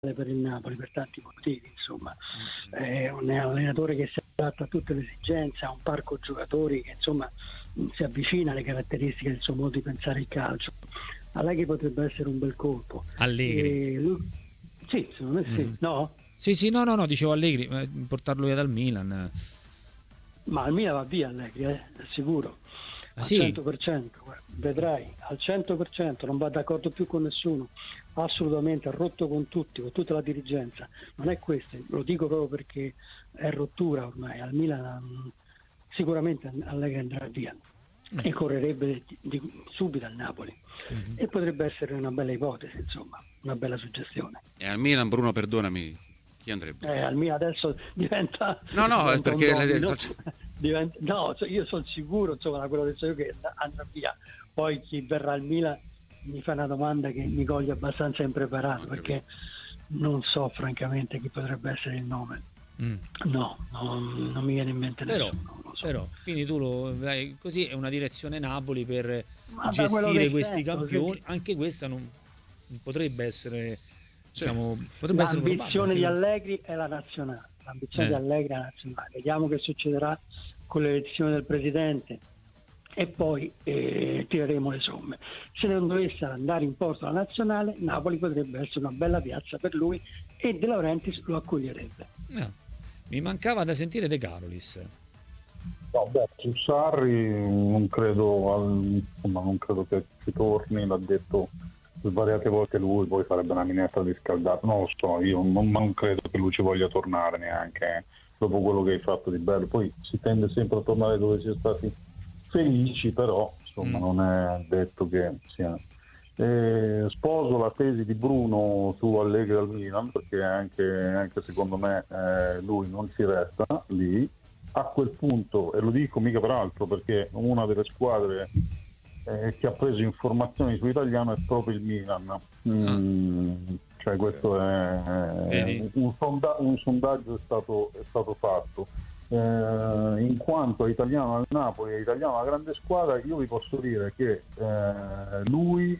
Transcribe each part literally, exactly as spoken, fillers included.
per il Napoli per tanti motivi, insomma è un allenatore che si adatta a tutte le esigenze, ha un parco giocatori che insomma si avvicina alle caratteristiche del suo modo di pensare il calcio. Allegri potrebbe essere un bel colpo. Allegri? E lui, sì, secondo me sì. Mm. No? Sì, sì, no, no, no, dicevo Allegri, eh, portarlo via dal Milan. Ma al Milan va via Allegri, eh, è sicuro. Ah, al sì? cento per cento, vedrai, al cento per cento, non va d'accordo più con nessuno, assolutamente, ha rotto con tutti, con tutta la dirigenza. Non è questo, lo dico proprio perché è rottura ormai. Al Milan sicuramente Allegri andrà via mm. e correrebbe di, di, subito al Napoli mm-hmm. e potrebbe essere una bella ipotesi, insomma, una bella suggestione. E al Milan, Bruno, perdonami, chi andrebbe? Eh, al Milan adesso diventa no no diventa perché domino, le... no? diventa, no io sono sicuro, insomma, da quello che so io, che andrà via. Poi chi verrà al Milan mi fa una domanda che mi coglie abbastanza impreparato, perché non so francamente chi potrebbe essere il nome. mm. no, no non mi viene in mente però, nessuno, non so. Però quindi tu lo vai così, è una direzione Napoli per Ma gestire questi sento, campioni sì. Anche questa non potrebbe essere, diciamo, sì. potrebbe l'ambizione essere di Allegri è la nazionale, l'ambizione eh. di Allegri è la nazionale. Vediamo che succederà con l'elezione del presidente e poi eh, tireremo le somme. Se non dovesse andare in porto la nazionale, Napoli potrebbe essere una bella piazza per lui e De Laurentiis lo accoglierebbe. No. Mi mancava da sentire De Carolis. No, beh, su Sarri non credo, al, insomma, non credo che ci torni, l'ha detto svariate volte lui, poi farebbe una minestra di scaldato, non lo so, io non, non credo che lui ci voglia tornare neanche dopo quello che hai fatto di bello. Poi si tende sempre a tornare dove si è stati felici, però insomma mm. non è detto che sia. E sposo la tesi di Bruno su Allegri al Milan, perché anche, anche secondo me eh, lui non ci resta lì a quel punto, e lo dico mica per altro perché una delle squadre eh, che ha preso informazioni su italiano è proprio il Milan. mm, ah. Cioè questo è, è un, sonda- un sondaggio è stato, è stato fatto. Eh, in quanto a italiano al Napoli e italiano alla grande squadra, io vi posso dire che eh, lui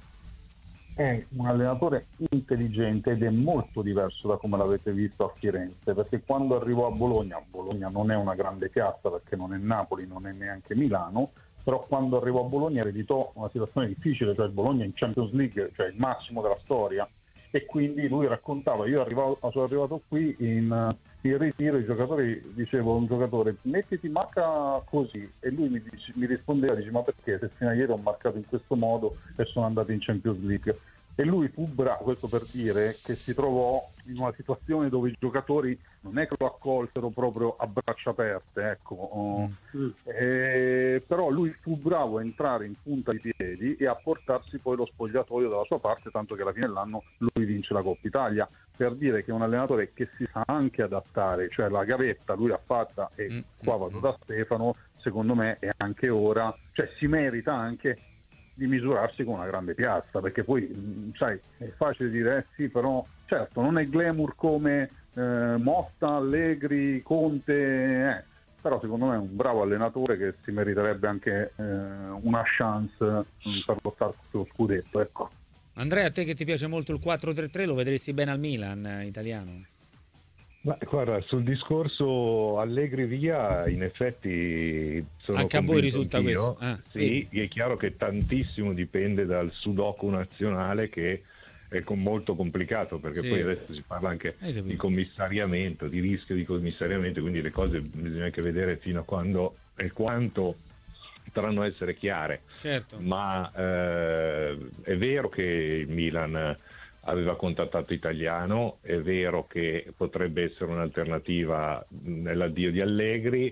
è un allenatore intelligente ed è molto diverso da come l'avete visto a Firenze, perché quando arrivò a Bologna, Bologna non è una grande piazza perché non è Napoli, non è neanche Milano, però quando arrivò a Bologna ereditò una situazione difficile, cioè il Bologna in Champions League, cioè il massimo della storia, e quindi lui raccontava, io arrivavo, sono arrivato qui in, in ritiro, i giocatori, dicevo a un giocatore mettiti marca così, e lui mi, dice, mi rispondeva, dice ma perché se fino a ieri ho marcato in questo modo e sono andato in Champions League. E lui fu bravo, questo per dire che si trovò in una situazione dove i giocatori non è che lo accolsero proprio a braccia aperte, ecco, mm. eh, però lui fu bravo a entrare in punta di piedi e a portarsi poi lo spogliatoio dalla sua parte, tanto che alla fine dell'anno lui vince la Coppa Italia, per dire che è un allenatore che si sa anche adattare, cioè la gavetta lui l'ha fatta e mm. qua vado da Stefano, secondo me è anche ora, cioè si merita anche di misurarsi con una grande piazza, perché poi sai è facile dire eh sì, però certo non è glamour come eh, Motta, Allegri, Conte, eh, però secondo me è un bravo allenatore che si meriterebbe anche eh, una chance per lottare sullo scudetto, ecco. Andrea, a te che ti piace molto il quattro tre tre, lo vedresti bene al Milan eh, italiano? Ma guarda, sul discorso Allegri via, in effetti sono anche a voi risulta anch'io. questo? Ah, sì, sì, è chiaro che tantissimo dipende dal sudoku nazionale, che è con molto complicato, perché sì. poi adesso si parla anche di commissariamento, di rischio di commissariamento, quindi le cose bisogna anche vedere fino a quando e quanto potranno essere chiare. Certo. Ma eh, è vero che il Milan aveva contattato Italiano, è vero che potrebbe essere un'alternativa nell'addio di Allegri,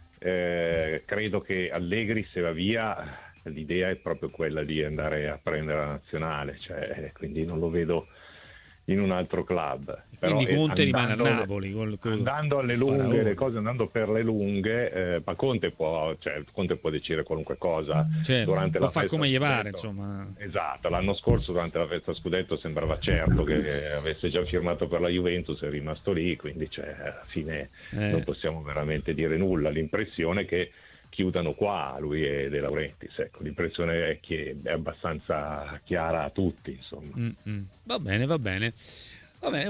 eh, credo che Allegri se va via l'idea è proprio quella di andare a prendere la nazionale, cioè, quindi non lo vedo in un altro club. Quindi però Conte rimane a andando, Napoli col, col andando alle lunghe, le cose andando per le lunghe, eh, ma Conte può, cioè, Conte può decidere qualunque cosa, certo, durante può la fare festa come gli scudetto. pare, insomma. Esatto, l'anno scorso durante la festa scudetto sembrava certo che avesse già firmato per la Juventus, è rimasto lì, quindi cioè, alla fine eh. non possiamo veramente dire nulla. L'impressione è che chiudano qua lui e De Laurentiis, ecco, l'impressione è che è abbastanza chiara a tutti, insomma. Mm-mm. Va bene, va bene. Va bene.